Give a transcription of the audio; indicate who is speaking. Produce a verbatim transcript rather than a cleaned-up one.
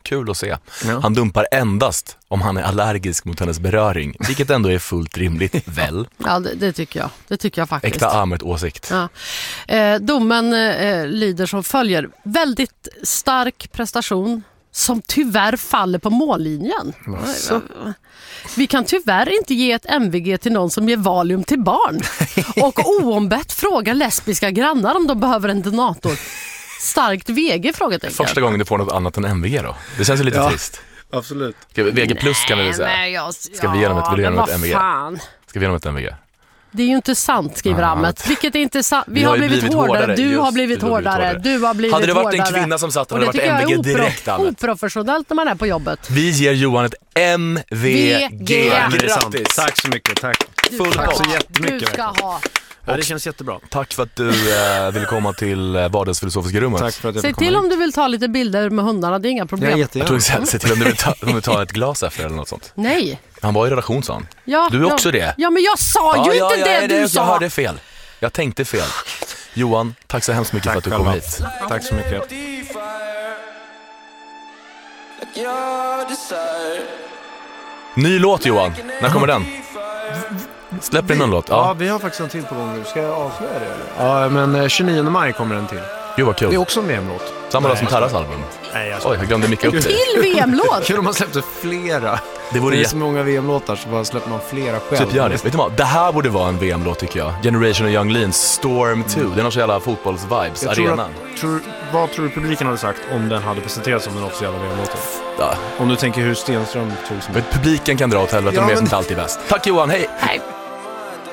Speaker 1: kul att se.
Speaker 2: Ja.
Speaker 1: Han dumpar endast om han är allergisk mot hennes beröring, vilket ändå är fullt rimligt, väl?
Speaker 3: Ja, det, det tycker jag. Det tycker jag faktiskt.
Speaker 1: Äkta Ahmed-åsikt.
Speaker 3: Ja. Eh, domen eh, lyder som följer. Väldigt stark prestation som tyvärr faller på mållinjen.
Speaker 2: Alltså.
Speaker 3: Vi kan tyvärr inte ge ett M V G till någon som ger Valium till barn. Och oombett frågar lesbiska grannar om de behöver en donator. Starkt V G, frågetecken.
Speaker 1: Första gången du får något annat än M V G då. Det känns ju lite
Speaker 2: Ja.
Speaker 1: trist.
Speaker 2: Absolut.
Speaker 1: Ska vi, V G plus kan vi väl säga.
Speaker 3: Nej, jag,
Speaker 1: Ska vi ge dem ett, vill du ge dem
Speaker 3: men
Speaker 1: ett
Speaker 3: vad
Speaker 1: M V G?
Speaker 3: fan.
Speaker 1: Ska vi ge dem ett M V G?
Speaker 3: Det är ju inte sant, skriver
Speaker 1: Ja,
Speaker 3: Ahmet. Vilket är inte sant. Vi,
Speaker 1: Vi
Speaker 3: har
Speaker 1: har ju
Speaker 3: blivit,
Speaker 1: blivit
Speaker 3: hårdare.
Speaker 1: hårdare.
Speaker 3: Du
Speaker 1: Just,
Speaker 3: har blivit
Speaker 1: du har blivit
Speaker 3: hårdare.
Speaker 1: hårdare.
Speaker 3: Du har blivit
Speaker 1: Hade det varit
Speaker 3: hårdare.
Speaker 1: en kvinna som satt,
Speaker 3: Och
Speaker 1: hade det
Speaker 3: det
Speaker 1: varit
Speaker 3: tycker
Speaker 1: M V G
Speaker 3: jag är
Speaker 1: direkt,
Speaker 3: opro-
Speaker 1: Ahmet.
Speaker 3: oprofessionellt när man är på jobbet.
Speaker 1: Vi ger Johan ett M V G.
Speaker 3: Ja,
Speaker 2: Det är sant.
Speaker 1: Grattis.
Speaker 2: Tack så mycket, tack.
Speaker 3: Du
Speaker 1: Full
Speaker 3: ska
Speaker 1: pott.
Speaker 2: så
Speaker 3: ha.
Speaker 2: jättemycket,
Speaker 3: Du ska
Speaker 2: verkligen.
Speaker 3: ha.
Speaker 2: Ja, det känns jättebra.
Speaker 1: Tack för att du eh, ville komma till eh, vardagsfilosofiska rummet.
Speaker 2: Tack för att jag
Speaker 3: Se
Speaker 2: fick komma
Speaker 3: till om
Speaker 2: hit.
Speaker 3: du vill ta lite bilder med hundarna, det är inga
Speaker 2: Ja,
Speaker 3: problem.
Speaker 1: Jag
Speaker 2: jättegärna.
Speaker 1: tror att se till om du vill ta, om du tar ett glas efter eller något sånt.
Speaker 3: Nej.
Speaker 1: Han var i redaktion, sa han.
Speaker 3: Ja,
Speaker 1: Du är
Speaker 3: ja.
Speaker 1: också det.
Speaker 3: Ja, men jag sa ju
Speaker 1: ja,
Speaker 3: inte
Speaker 1: ja,
Speaker 3: det
Speaker 1: ja,
Speaker 3: du
Speaker 1: Jag
Speaker 3: sa.
Speaker 1: hörde fel. Jag tänkte fel. Johan, tack så hemskt mycket
Speaker 2: Tack
Speaker 1: för att du kom
Speaker 2: själva.
Speaker 1: hit.
Speaker 2: Tack så mycket.
Speaker 1: Ny låt, Johan. När kommer den? Släpp in någon låt.
Speaker 2: Ja,
Speaker 1: Ja,
Speaker 2: vi har faktiskt en till på gång nu. Ska jag avslöja det eller? Ja, men eh, tjugonionde maj kommer den till.
Speaker 1: gud vad
Speaker 2: Det är
Speaker 1: kul.
Speaker 2: också en V M-låt.
Speaker 1: Samma dag som
Speaker 2: Nej,
Speaker 1: Tarras album.
Speaker 2: Nej, jag
Speaker 1: Oj, jag glömde micka upp det.
Speaker 3: Till V M-låt.
Speaker 2: Kul om man släppte flera.
Speaker 1: Det vore
Speaker 2: Det är
Speaker 1: jätte...
Speaker 2: så många V M-låtar så bara släpper man flera själv.
Speaker 1: Typ gör det. Vet du vad? Det här borde vara en V M-låt tycker jag. Generation of Young Leans, Storm två. Den har så jävla fotbolls-vibes,
Speaker 2: Jag tror
Speaker 1: arenan.
Speaker 2: att, tror, vad tror du publiken hade sagt om den hade presenterats som den officiella V M-låten?
Speaker 1: Ja.
Speaker 2: Om du tänker hur Stenström tog som...
Speaker 1: Men publiken kan dra åt helvete,
Speaker 2: Ja,
Speaker 1: de är
Speaker 2: men-
Speaker 1: som inte alltid bäst. Tack Johan, hej!
Speaker 3: Nej.